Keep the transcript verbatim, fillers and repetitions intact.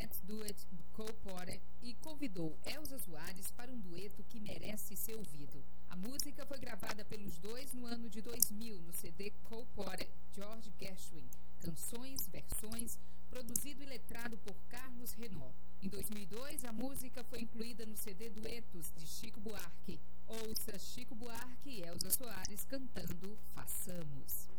Let's Do It Cole Porter e convidou Elza Soares para um dueto que merece ser ouvido. A música foi gravada pelos dois no ano de dois mil no C D Cole Porter George Gershwin, Canções, Versões, produzido e letrado por Carlos Renaud. Em dois mil e dois, a música foi incluída no C D Duetos de Chico Buarque. Ouça Chico Buarque e Elza Soares cantando Façamos.